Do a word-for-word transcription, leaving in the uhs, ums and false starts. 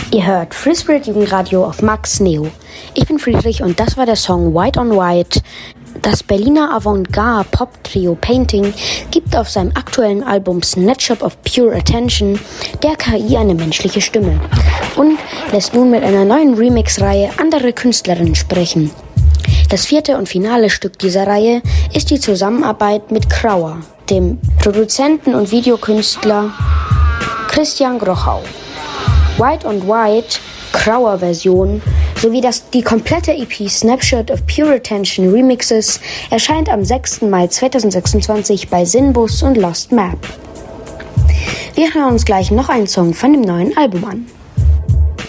Ihr hört Free Spirit Jugendradio auf Max Neo. Ich bin Friedrich und das war der Song White on White. Das Berliner Avantgarde-Pop-Trio Painting gibt auf seinem aktuellen Album Snatch Up of Pure Attention der K I eine menschliche Stimme und lässt nun mit einer neuen Remix-Reihe andere Künstlerinnen sprechen. Das vierte und finale Stück dieser Reihe ist die Zusammenarbeit mit Krauer, dem Produzenten und Videokünstler Christian Grochau. White on White, Krauer-Version sowie das, die komplette E P Snapshot of Pure Attention Remixes erscheint am sechsten Mai zweitausendsechsundzwanzig bei Sinbus und Lost Map. Wir hören uns gleich noch einen Song von dem neuen Album an.